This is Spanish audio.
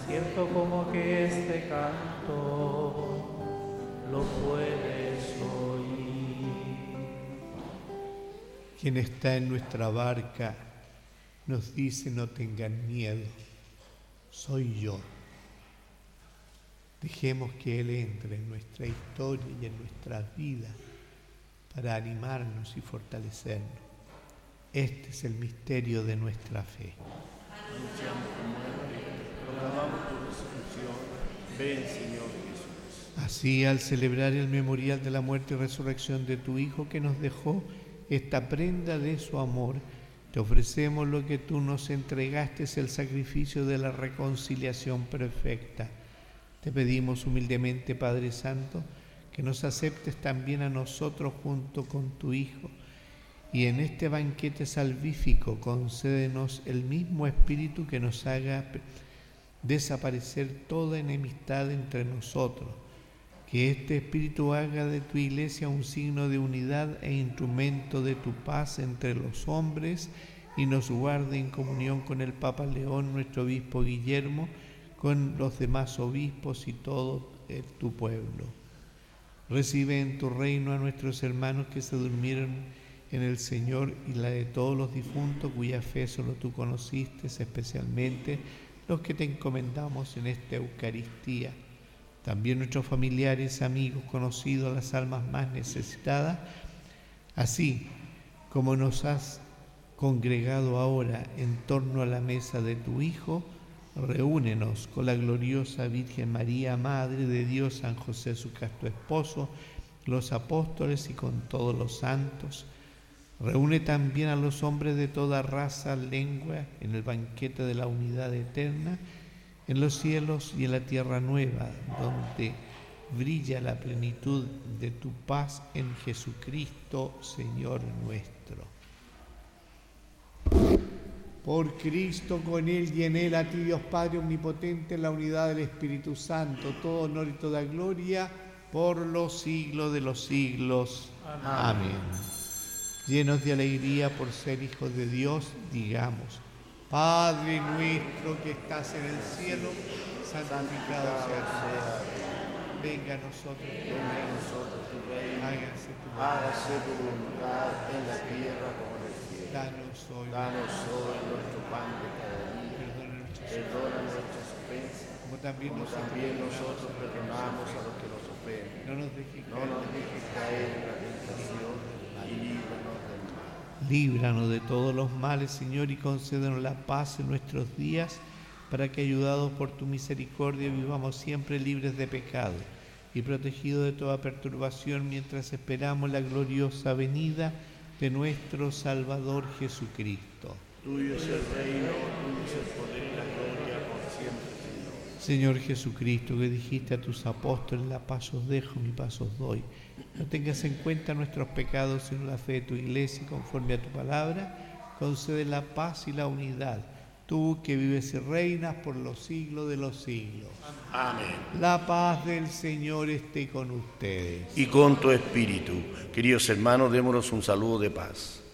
Siento como que este canto lo puedes oír. Quien está en nuestra barca nos dice: no tengan miedo, soy yo. Dejemos que Él entre en nuestra historia y en nuestras vidas para animarnos y fortalecernos. Este es el misterio de nuestra fe. Anunciamos tu muerte, proclamamos tu resurrección. Ven, Señor Jesús. Así, al celebrar el memorial de la muerte y resurrección de tu Hijo, que nos dejó esta prenda de su amor, te ofrecemos lo que tú nos entregaste, es el sacrificio de la reconciliación perfecta. Te pedimos humildemente, Padre Santo, que nos aceptes también a nosotros junto con tu Hijo, y en este banquete salvífico concédenos el mismo Espíritu que nos haga desaparecer toda enemistad entre nosotros. Que este Espíritu haga de tu Iglesia un signo de unidad e instrumento de tu paz entre los hombres, y nos guarde en comunión con el Papa León, nuestro obispo Guillermo, con los demás obispos y todo tu pueblo. Recibe en tu reino a nuestros hermanos que se durmieron en el Señor, y la de todos los difuntos cuya fe solo tú conociste, especialmente los que te encomendamos en esta Eucaristía. También nuestros familiares, amigos, conocidos, las almas más necesitadas, así como nos has congregado ahora en torno a la mesa de tu Hijo, reúnenos con la gloriosa Virgen María, Madre de Dios, San José, su casto esposo, los apóstoles y con todos los santos. Reúne también a los hombres de toda raza, lengua, en el banquete de la unidad eterna, en los cielos y en la tierra nueva, donde brilla la plenitud de tu paz en Jesucristo, Señor nuestro. Por Cristo, con Él y en Él, a ti, Dios Padre omnipotente, en la unidad del Espíritu Santo, todo honor y toda gloria, por los siglos de los siglos. Amén. Llenos de alegría por ser hijos de Dios, digamos: Padre nuestro que estás en el cielo, santificado sea tu nombre. Venga a nosotros tu reino, hágase tu voluntad en la tierra como en el cielo. Danos hoy nuestro pan de cada día. Perdona nuestras ofensas, como también nosotros perdonamos a los que nos ofenden. No nos dejes caer en la tentación y líbranos del mal. Líbranos de todos los males, Señor, y concédenos la paz en nuestros días, para que, ayudados por tu misericordia, vivamos siempre libres de pecado y protegidos de toda perturbación, mientras esperamos la gloriosa venida de nuestro Salvador Jesucristo. Tuyo es el reino, tuyo es el poder y la gloria por siempre, Señor. Señor Jesucristo, que dijiste a tus apóstoles: la paz os dejo, mi paz os doy. No tengas en cuenta nuestros pecados, sino la fe de tu Iglesia, y conforme a tu palabra, concede la paz y la unidad. Tú que vives y reinas por los siglos de los siglos. Amén. La paz del Señor esté con ustedes. Y con tu espíritu. Queridos hermanos, démonos un saludo de paz.